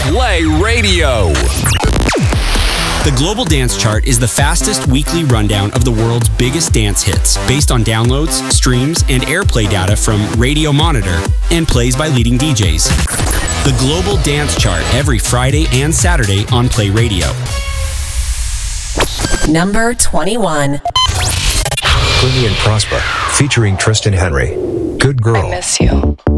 Play Radio. The Global Dance Chart is the fastest weekly rundown of the world's biggest dance hits, based on downloads, streams, and airplay data from Radio Monitor and plays by leading DJs. The Global Dance Chart every Friday and Saturday on Play Radio. Number 21. Clingy and Prosper, featuring Tristan Henry. Good Girl. I miss you.